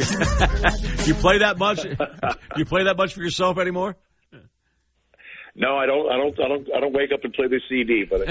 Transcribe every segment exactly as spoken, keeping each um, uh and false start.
Do you play that much? Do you play that much for yourself anymore? No, I don't. I don't. I don't. I don't wake up and play the C D. But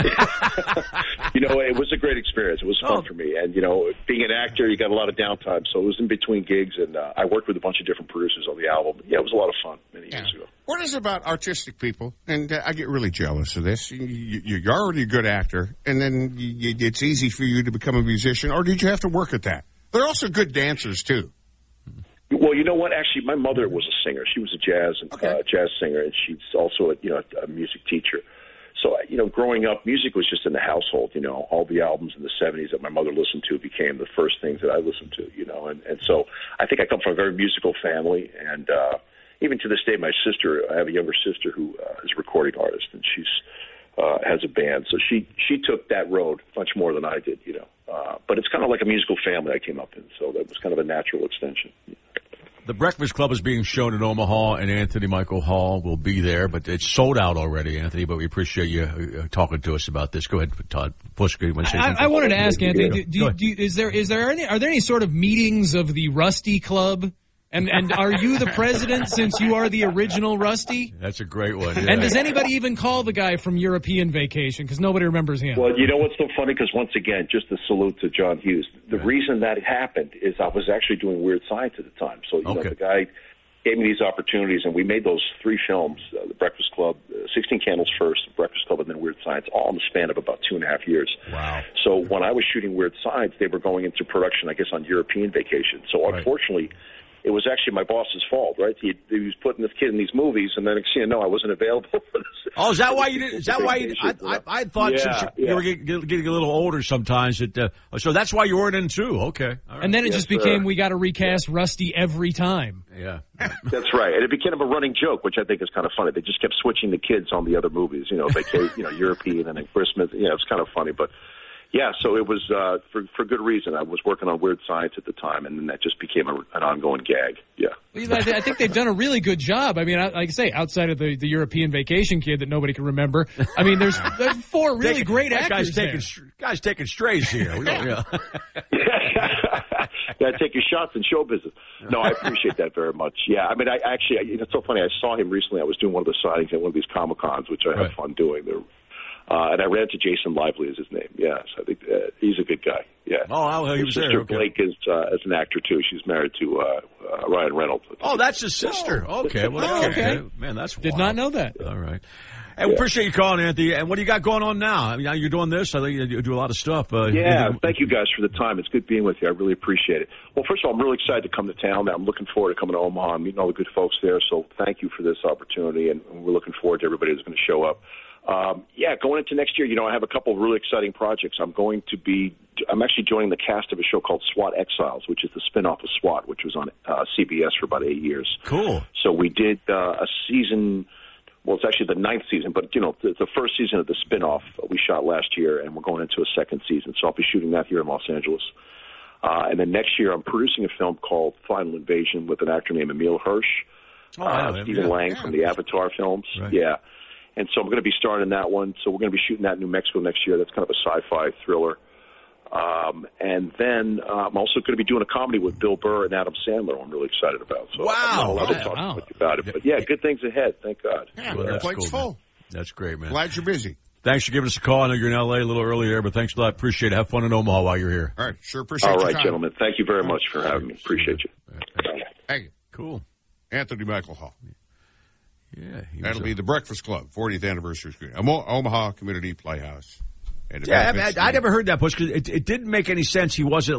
you know, it was a great experience. It was fun oh. for me. And you know, being an actor, you got a lot of downtime. So it was in between gigs, and uh, I worked with a bunch of different producers on the album. Yeah, it was a lot of fun many yeah. years ago. What is it about artistic people? And uh, I get really jealous of this. You, you, you're already a good actor, and then you, it's easy for you to become a musician. Or did you have to work at that? They're also good dancers too. Well, you know what? Actually, my mother was a singer. She was a jazz okay. uh, jazz singer, and she's also a, you know a music teacher. So, you know, growing up, music was just in the household. You know, all the albums in the seventies that my mother listened to became the first things that I listened to. You know, and and so I think I come from a very musical family, and uh, even to this day, my sister, I have a younger sister who uh, is a recording artist, and she's uh, has a band. So she she took that road much more than I did. You know, uh, but it's kind of like a musical family I came up in, so that was kind of a natural extension. The Breakfast Club is being shown in Omaha, and Anthony Michael Hall will be there, but it's sold out already, Anthony, but we appreciate you uh, talking to us about this. Go ahead, Todd. Bush, you want to say I, something? I wanted to ask, Anthony, do, do, do, is there is there any, are there any sort of meetings of the Rusty Club? And and are you the president since you are the original Rusty? That's a great one. Yeah. And does anybody even call the guy from European Vacation? Because nobody remembers him. Well, you know what's so funny? Because once again, just a salute to John Hughes. The right. reason that it happened is I was actually doing Weird Science at the time. So, you okay. know, the guy gave me these opportunities, and we made those three films, uh, The Breakfast Club, uh, sixteen Candles first, The Breakfast Club, and then Weird Science, all in the span of about two and a half years. Wow. So when I was shooting Weird Science, they were going into production, I guess, on European Vacation. So right. unfortunately, it was actually my boss's fault, right? He, he was putting this kid in these movies, and then next thing you know, I wasn't available for this. Oh, is that why you did? Is that why you? I, I, I thought yeah, since you, yeah. you were getting, getting a little older sometimes, that uh, so that's why you weren't in two. Okay, all right. And then it yes, just became sir. we got to recast yeah. Rusty every time. Yeah, that's right. And it became a running joke, which I think is kind of funny. They just kept switching the kids on the other movies. You know, vacation, you know, European, and then Christmas. You know, it's kind of funny, but. Yeah, so it was uh, for for good reason. I was working on Weird Science at the time, and then that just became a, an ongoing gag. Yeah, well, I think they've done a really good job. I mean, like I say, outside of the, the European Vacation kid that nobody can remember, I mean, there's there's four really taking, great actors guys taking there. Guys taking strays here. We don't, yeah. Got to take your shots in show business. No, I appreciate that very much. Yeah, I mean, I actually, I, it's so funny. I saw him recently. I was doing one of the signings at one of these Comic Cons, which I right. have fun doing. They're, Uh, and I ran into Jason Lively is his name. Yes, I think uh, he's a good guy. Yeah. Oh, well, he was his sister there. Okay. Blake is uh, is an actor too. She's married to uh, uh, Ryan Reynolds. Oh, that's his sister. Oh. Okay. Well, okay. okay. Man, that's did wild. not know that. All right. Hey, we yeah. appreciate you calling, Anthony. And what do you got going on now? I mean, you're doing this. I think you do a lot of stuff. Uh, yeah. Thank you guys for the time. It's good being with you. I really appreciate it. Well, first of all, I'm really excited to come to town. I'm looking forward to coming to Omaha and meeting all the good folks there. So thank you for this opportunity, and we're looking forward to everybody who's going to show up. Um, yeah, going into next year, you know, I have a couple of really exciting projects. I'm going to be, I'm actually joining the cast of a show called SWAT Exiles, which is the spinoff of SWAT, which was on uh, C B S for about eight years. Cool. So we did uh, a season, well, it's actually the ninth season, but, you know, the, the first season of the spinoff we shot last year, and we're going into a second season. So I'll be shooting that here in Los Angeles. Uh, and then next year, I'm producing a film called Final Invasion with an actor named Emile Hirsch, oh, uh, Stephen yeah, Lang yeah. from the Avatar films. Right. Yeah. And so I'm going to be starring in that one. So we're going to be shooting that in New Mexico next year. That's kind of a sci-fi thriller. Um, and then uh, I'm also going to be doing a comedy with Bill Burr and Adam Sandler. I'm really excited about. So wow! I'm not allowed to wow, talk wow. much about it, but yeah, good things ahead. Thank God. Yeah, well, your that's plate's cool, full. Man. That's great, man. Glad you're busy. Thanks for giving us a call. I know you're in L A a little earlier, but thanks a lot. Appreciate it. Have fun in Omaha while you're here. All right, sure appreciate it. All right, time. gentlemen. Thank you very much for having me. Appreciate you. Thank you. Cool. Anthony Michael Hall. Yeah, he that'll a, be the Breakfast Club, fortieth anniversary screen, Omaha Community Playhouse. Yeah, I, I, I never heard that push because it, it didn't make any sense. He wasn't